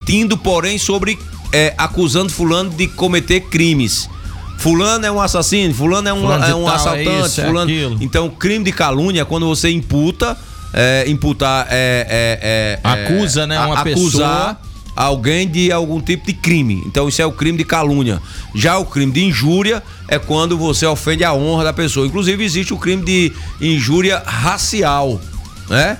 mentindo, porém, acusando fulano de cometer crimes. Fulano é um assassino, fulano é um assaltante, fulano. Então, crime de calúnia é quando você imputa, acusa, né, uma pessoa, alguém de algum tipo de crime. Então, isso é o crime de calúnia. Já o crime de injúria é quando você ofende a honra da pessoa. Inclusive, existe o crime de injúria racial, né?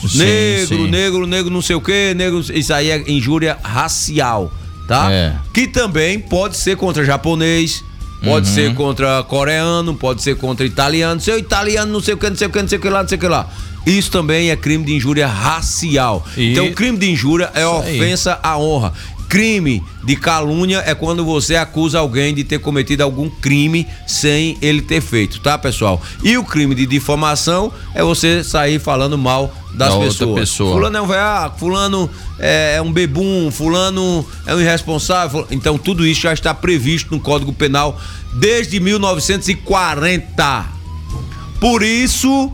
Negro, não sei o quê, isso aí é injúria racial, tá? Que também pode ser contra japonês, pode ser contra coreano, pode ser contra italiano, seu italiano, não sei o que lá. Isso também é crime de injúria racial. Então, o crime de injúria é ofensa à honra. Crime de calúnia é quando você acusa alguém de ter cometido algum crime sem ele ter feito, tá, pessoal? E o crime de difamação é você sair falando mal das pessoas. Fulano é um veaco, fulano é um bebum, fulano é um irresponsável. Então, tudo isso já está previsto no Código Penal desde 1940. Por isso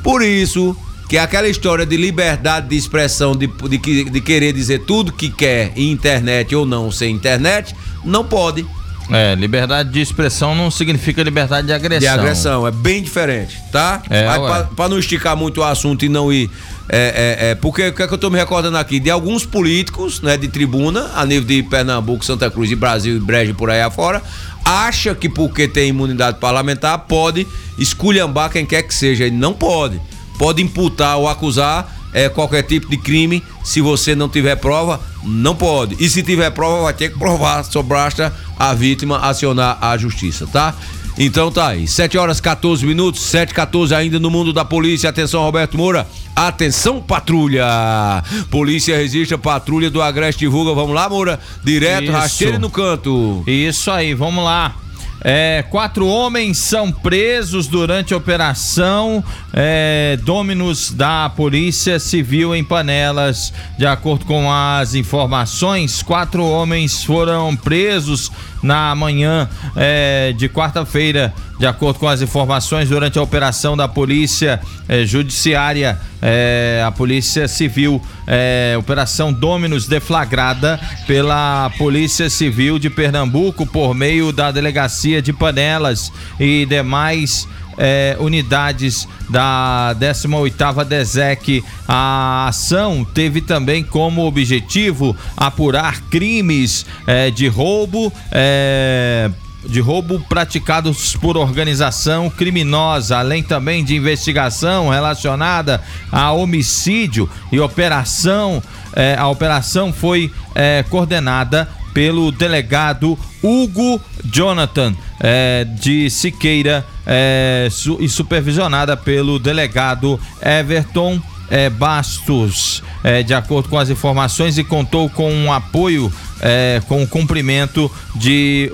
que aquela história de liberdade de expressão, de querer dizer tudo que quer em internet ou não sem internet, não pode. Liberdade de expressão não significa liberdade de agressão. De agressão, é bem diferente, tá? Pra não esticar muito o assunto e não ir... porque o que é que eu tô me recordando aqui? De alguns políticos, né, de tribuna, a nível de Pernambuco, Santa Cruz, de Brasil e Brejo por aí afora, acha que porque tem imunidade parlamentar pode esculhambar quem quer que seja. E não pode. Pode imputar ou acusar qualquer tipo de crime. Se você não tiver prova, não pode. E se tiver prova, vai ter que provar. Só basta a vítima acionar a justiça, tá? Então tá aí, 7h14, 7h14 ainda no mundo da polícia. Atenção, Roberto Moura. Atenção, patrulha. Polícia registra patrulha do Agreste Divulga. Vamos lá, Moura? Direto, rasteiro no canto. Isso aí, vamos lá. 4 homens são presos durante a operação Dominus da Polícia Civil em Panelas. De acordo com as informações, 4 homens foram presos na manhã de quarta-feira. De acordo com as informações, durante a operação da Polícia Judiciária, a Polícia Civil, Operação Dominus, deflagrada pela Polícia Civil de Pernambuco por meio da Delegacia de Panelas e demais unidades da 18ª DESEC. A ação teve também como objetivo apurar crimes de roubo praticados por organização criminosa, além também de investigação relacionada a homicídio e a operação foi coordenada pelo delegado Hugo Jonathan de Siqueira e supervisionada pelo delegado Everton Bastos, de acordo com as informações, e contou com um apoio, com o cumprimento de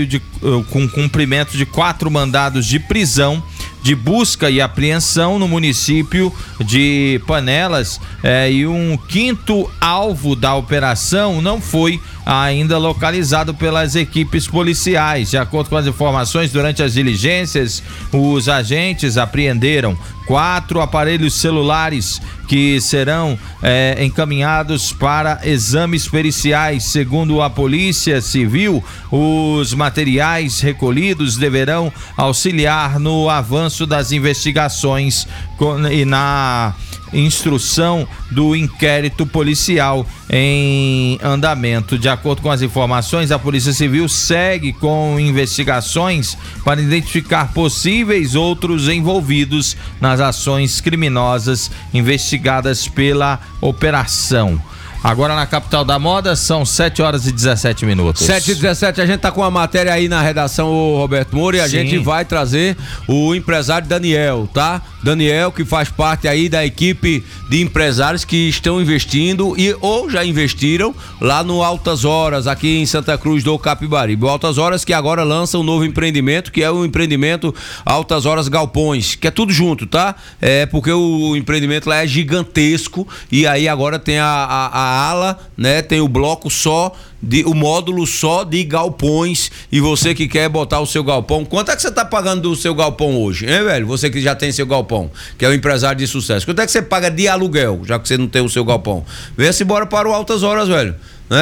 4 mandados de prisão, de busca e apreensão no município de Panelas, e um 5º alvo da operação não foi ainda localizado pelas equipes policiais. De acordo com as informações, durante as diligências, os agentes apreenderam 4 aparelhos celulares que serão encaminhados para exames periciais. Segundo a Polícia Civil, os materiais recolhidos deverão auxiliar no avanço das investigações e na instrução do inquérito policial em andamento. De acordo com as informações, a Polícia Civil segue com investigações para identificar possíveis outros envolvidos nas ações criminosas investigadas pela operação. Agora na capital da moda são 7h17. 7h17, a gente tá com a matéria aí na redação, o Roberto Moura, e a gente vai trazer o empresário Daniel, tá? Daniel, que faz parte aí da equipe de empresários que estão investindo ou já investiram lá no Altas Horas, aqui em Santa Cruz do Capibaribe. O Altas Horas que agora lança um novo empreendimento, que é o empreendimento Altas Horas Galpões, que é tudo junto, tá? Porque o empreendimento lá é gigantesco, e aí agora tem a ala, né? Tem o bloco só, o módulo só de galpões. E você que quer botar o seu galpão, quanto é que você tá pagando do seu galpão hoje, hein, velho? Você que já tem seu galpão, que é um empresário de sucesso. Quanto é que você paga de aluguel, já que você não tem o seu galpão? Venha-se embora para o Altas Horas, velho.